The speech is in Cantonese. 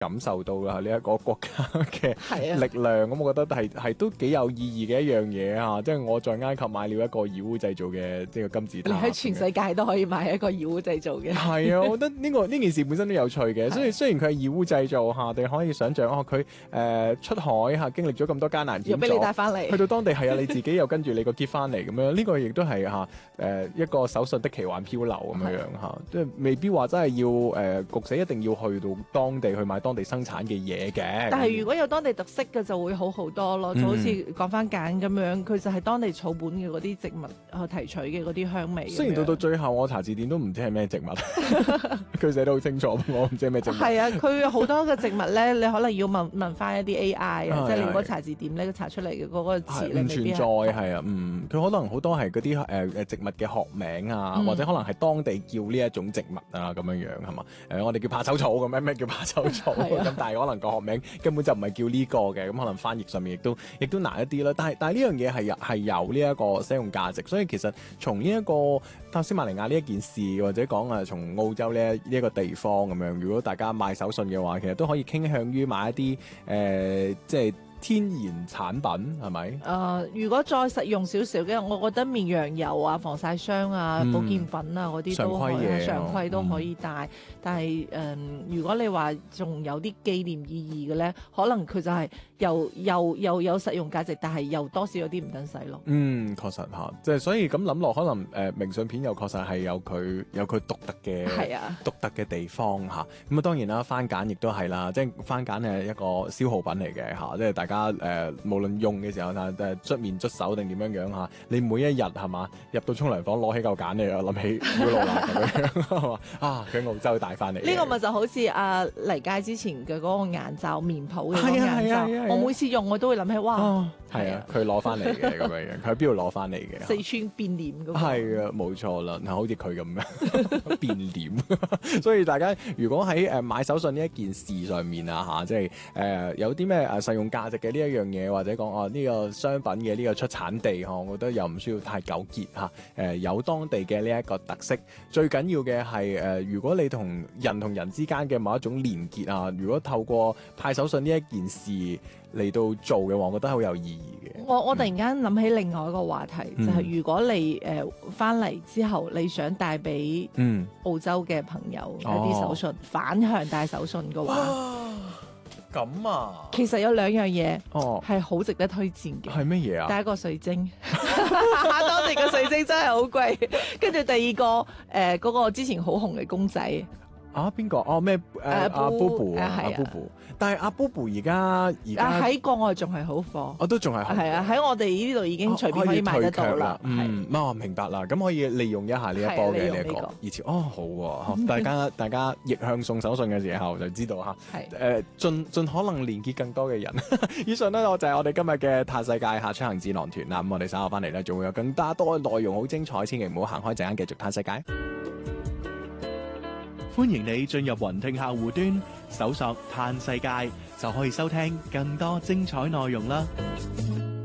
感受到啦呢一個國家嘅力量，咁我覺得係都幾有意義嘅一樣嘢嚇。即係我在埃及買了一個義烏製造嘅即係金字塔， 你喺全世界都可以買一個義烏製造嘅。 係啊，我覺得呢件事本身都有趣嘅。所以雖然佢係義烏製造嚇，你可以想象佢出海嚇經歷咗咁多艱難險阻， 又俾你帶翻嚟， 去到當地係啊，你自己又跟住你個篋翻嚟咁樣，呢個亦都係嚇一個手信的奇幻漂流咁樣嚇，即係未必話真係要焗死一定要去到當地去買當地生產嘅嘢嘅。 但係如果有當地特色嘅就會好好多咯，就好似講翻揀咁樣，佢就係當地草本嘅嗰啲植物提取嘅嗰啲香味。 雖然到最後我查字典都唔知係咩植物，佢寫得好清楚，我唔知係咩植物。 係啊，佢好多嘅植物咧，你可能要問翻一啲 AI 啊，即係你如果查字典咧，查出嚟嘅嗰個詞唔存在係啊，佢可能好多係嗰啲植物嘅學名啊，或者可能係當地叫呢一種植物啊咁樣樣係嘛？我哋叫怕醜草咁樣，咩叫怕醜草咁？但係可能個學名根本就唔係叫呢個嘅，咁可能翻譯上面亦都難一啲啦。但係呢樣嘢係有呢一個使用價值，所以其實從呢一個塔斯馬尼亞呢一件事，或者講從澳洲呢一個地方咁樣，如果大家買手信嘅話，其實都可以傾向於買一啲即係天然產品係咪？ 如果再實用少少嘅，我覺得綿羊油啊、防曬霜啊、保健品啊嗰啲都可以，常規都可以帶。但係如果你話仲有啲紀念意義嘅咧，可能佢就係又有實用價值，但係又多少有啲唔等使咯。 確實嚇，即係所以咁諗落，可能明信片又確實係有佢獨特嘅獨特嘅地方嚇。咁啊當然啦，番梘亦都係啦，即係番梘係一個消耗品嚟嘅嚇，即係大家無論用嘅時候捽面捽手定點樣嚇，你每一日係嘛入到沖涼房攞起嚿梘嚟啊，諗起古老啦咁樣係嘛啊，喺澳洲帶翻嚟。 呢個咪就好似黎佳之前嘅嗰個眼罩面譜嘅嗰個眼罩，我每次用我都會諗起哇， 係啊，佢攞翻嚟嘅咁樣樣，佢喺邊度攞翻嚟嘅？ 四川變臉嗰個係啊，冇錯啦，好似佢咁樣變臉。所以大家如果喺買手信呢一件事上面啊即係有啲咩實用價值嘅呢一樣嘢，或者講呢個商品嘅呢個出產地我覺得又唔需要太糾結嚇。有當地嘅呢一個特色，最緊要嘅係如果你同人之間嘅某一種連結啊，如果透過派手信呢一件事嚟到做嘅話，我覺得好有意義嘅。 我突然間諗起另外一個話題，就係如果你翻嚟之後，你想帶俾澳洲嘅朋友一啲手信，反向帶手信嘅話。 咁啊， 其實有兩樣嘢係好值得推薦嘅。 係乜嘢啊？ 第一個水晶，當地嘅水晶真係好貴。跟住第二個嗰個之前好紅嘅公仔。 邊個？咩？阿 Bobo 阿 Bobo。但係阿 Bobo 而家喺國外仲係好貨。 我都仲係。 係啊，喺我哋呢度已經隨便可以買得到啦。 明白啦。咁可以利用一下呢一波嘅呢一個。而且好喎，大家逆向送手信嘅時候就知道嚇。盡可能連結更多嘅人。以上呢，就係我哋今日嘅歎世界出行智囊團啦。咁我哋稍後翻嚟咧，仲會有更加多嘅內容好精彩，千祈唔好行開，陣間繼續歎世界。 歡迎你進入雲聽客戶端，搜索歎世界就可以收聽更多精彩內容啦。